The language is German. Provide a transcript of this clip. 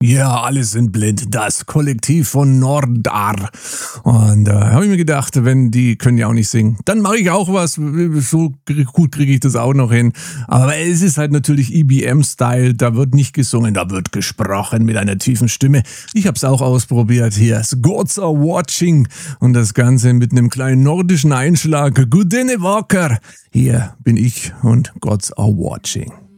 Ja, alle sind blind. Das Kollektiv von Nordar. Und da habe ich mir gedacht, wenn die können ja auch nicht singen, dann mache ich auch was. So gut kriege ich das auch noch hin. Aber es ist halt natürlich EBM-Style. Da wird nicht gesungen, da wird gesprochen mit einer tiefen Stimme. Ich habe es auch ausprobiert. Hier ist Gods Are Watching. Und das Ganze mit einem kleinen nordischen Einschlag. Gudene Walker. Hier bin ich und Gods Are Watching.